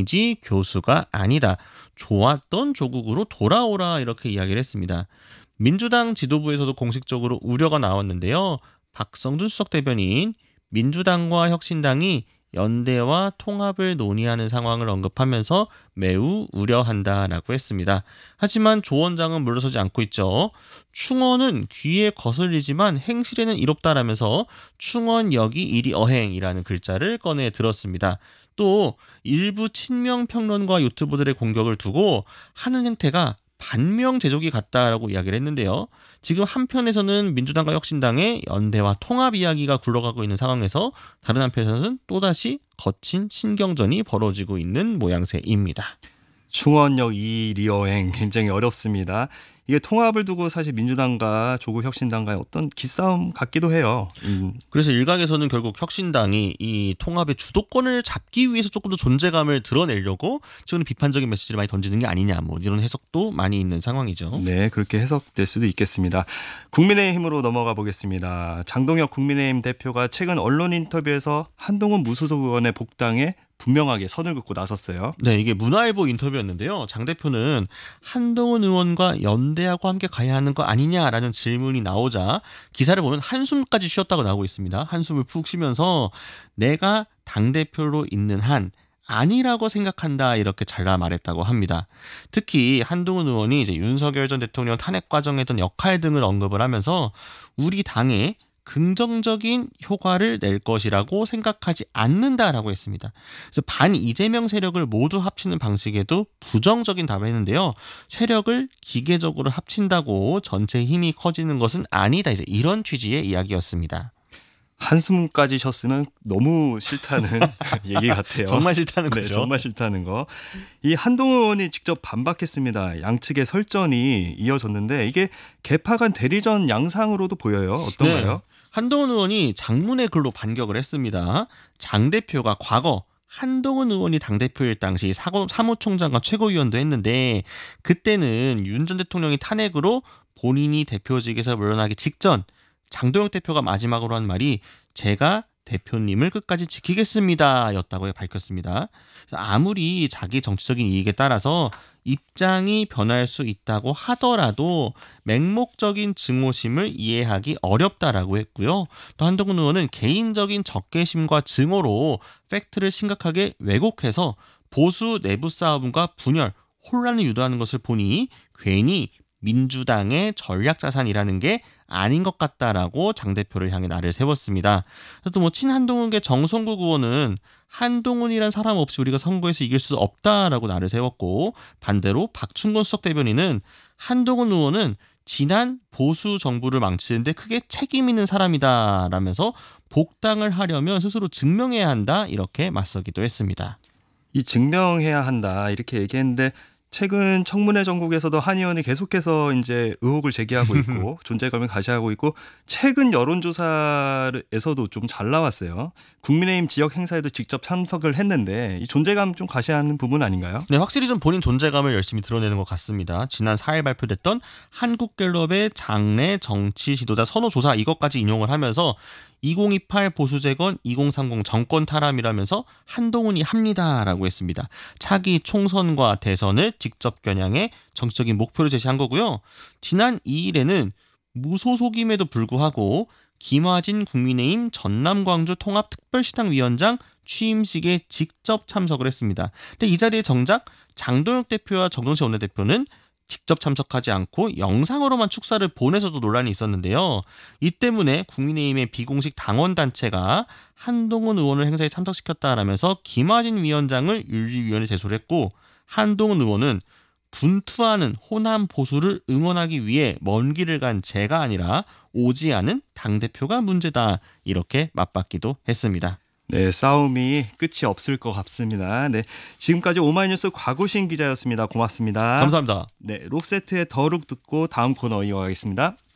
학생이지 교수가 아니다. 좋았던 조국으로 돌아오라 이렇게 이야기를 했습니다. 민주당 지도부에서도 공식적으로 우려가 나왔는데요. 박성준 수석 대변인 민주당과 혁신당이 연대와 통합을 논의하는 상황을 언급하면서 매우 우려한다라고 했습니다. 하지만 조 원장은 물러서지 않고 있죠. 충언은 귀에 거슬리지만 행실에는 이롭다라면서 충언역이 이리 어행이라는 글자를 꺼내 들었습니다. 또 일부 친명 평론가 유튜버들의 공격을 두고 하는 행태가 반명 제조기 같다라고 이야기를 했는데요. 지금 한편에서는 민주당과 혁신당의 연대와 통합 이야기가 굴러가고 있는 상황에서 다른 한편에서는 또다시 거친 신경전이 벌어지고 있는 모양새입니다. 충원역 이리어행 굉장히 어렵습니다. 이게 통합을 두고 사실 민주당과 조국 혁신당과의 어떤 기싸움 같기도 해요. 그래서 일각에서는 결국 혁신당이 이 통합의 주도권을 잡기 위해서 조금 더 존재감을 드러내려고 지금 비판적인 메시지를 많이 던지는 게 아니냐 뭐 이런 해석도 많이 있는 상황이죠. 네, 그렇게 해석될 수도 있겠습니다. 국민의힘으로 넘어가 보겠습니다. 장동혁 국민의힘 대표가 최근 언론 인터뷰에서 한동훈 무소속 의원의 복당에 분명하게 선을 긋고 나섰어요. 네, 이게 문화일보 인터뷰였는데요. 장 대표는 한동훈 의원과 연대하고 함께 가야 하는 거 아니냐라는 질문이 나오자 기사를 보면 한숨까지 쉬었다고 나오고 있습니다. 한숨을 푹 쉬면서 내가 당대표로 있는 한 아니라고 생각한다 이렇게 잘라 말했다고 합니다. 특히 한동훈 의원이 이제 윤석열 전 대통령 탄핵 과정에 했던 역할 등을 언급을 하면서 우리 당에 긍정적인 효과를 낼 것이라고 생각하지 않는다라고 했습니다. 그래서 반 이재명 세력을 모두 합치는 방식에도 부정적인 답을 했는데요. 세력을 기계적으로 합친다고 전체 힘이 커지는 것은 아니다. 이제 이런 취지의 이야기였습니다. 한숨까지 쉬었으면 너무 싫다는 얘기 같아요. 정말 싫다는 네, 거죠. 정말 싫다는 거. 이 한동훈 의원이 직접 반박했습니다. 양측의 설전이 이어졌는데 이게 개파간 대리전 양상으로도 보여요. 어떤가요? 네. 한동훈 의원이 장문의 글로 반격을 했습니다. 장 대표가 과거 한동훈 의원이 당대표일 당시 사무총장과 최고위원도 했는데 그때는 윤 전 대통령이 탄핵으로 본인이 대표직에서 물러나기 직전 장동혁 대표가 마지막으로 한 말이 제가 대표님을 끝까지 지키겠습니다 였다고 밝혔습니다. 아무리 자기 정치적인 이익에 따라서 입장이 변할 수 있다고 하더라도 맹목적인 증오심을 이해하기 어렵다라고 했고요. 또 한동훈 의원은 개인적인 적개심과 증오로 팩트를 심각하게 왜곡해서 보수 내부 싸움과 분열, 혼란을 유도하는 것을 보니 괜히 민주당의 전략 자산이라는 게 아닌 것 같다라고 장 대표를 향해 날을 세웠습니다. 또 뭐 친한동훈계 정성국 의원은 한동훈이란 사람 없이 우리가 선거에서 이길 수 없다라고 날을 세웠고 반대로 박충건 수석 대변인은 한동훈 의원은 지난 보수 정부를 망치는데 크게 책임 있는 사람이다라면서 복당을 하려면 스스로 증명해야 한다 이렇게 맞서기도 했습니다. 이 증명해야 한다 이렇게 얘기했는데 최근 청문회 전국에서도 한 의원이 계속해서 이제 의혹을 제기하고 있고 존재감을 가시하고 있고 최근 여론조사에서도 좀 잘 나왔어요. 국민의힘 지역 행사에도 직접 참석을 했는데 이 존재감 좀 가시하는 부분 아닌가요? 네, 확실히 좀 본인 존재감을 열심히 드러내는 것 같습니다. 지난 4일 발표됐던 한국갤럽의 장래 정치 지도자 선호조사 이것까지 인용을 하면서 2028 보수재건 2030 정권 탈환이라면서 한동훈이 합니다라고 했습니다. 차기 총선과 대선을 직접 겨냥해 정치적인 목표를 제시한 거고요. 지난 2일에는 무소속임에도 불구하고 김화진 국민의힘 전남 광주 통합특별시당위원장 취임식에 직접 참석을 했습니다. 근데 이 자리에 정작 장동혁 대표와 정동식 원내대표는 직접 참석하지 않고 영상으로만 축사를 보내서도 논란이 있었는데요. 이 때문에 국민의힘의 비공식 당원단체가 한동훈 의원을 행사에 참석시켰다라면서 김화진 위원장을 윤리위원회에 제소를 했고 한동훈 의원은 분투하는 호남 보수를 응원하기 위해 먼 길을 간 제가 아니라 오지 않은 당대표가 문제다 이렇게 맞받기도 했습니다. 네, 싸움이 끝이 없을 것 같습니다. 네, 지금까지 오마이뉴스 곽우신 기자였습니다. 고맙습니다. 감사합니다. 네, 록세트의 더룩 듣고 다음 코너 이어가겠습니다.